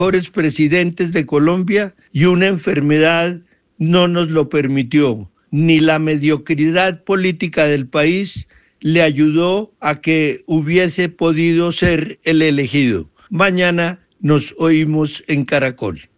mejores presidentes de Colombia y una enfermedad no nos lo permitió. Ni la mediocridad política del país le ayudó a que hubiese podido ser el elegido. Mañana nos oímos en Caracol.